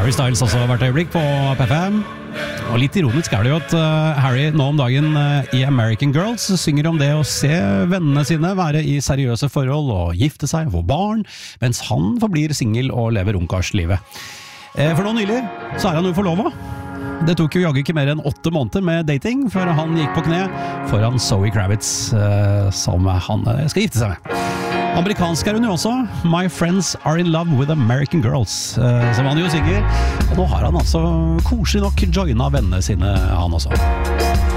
Harry Styles også hvert øyeblikk på PFM. Og litt ironisk det jo at Harry nå om dagen i American Girls synger om det å se vennene sine være i seriøse forhold og gifte seg og få barn, mens han forblir single og lever ungkarslivet. For nå nylig så han jo forlovet. Det tok jo jaggu ikke mer enn 8 måneder med dating før han gikk på kne foran Zoe Kravitz, som han skal gifte seg med. Amerikansk hun jo også. My friends are in love with American girls, som han jo synger. Og nå har han altså koselig nok joina vennene sine, han også.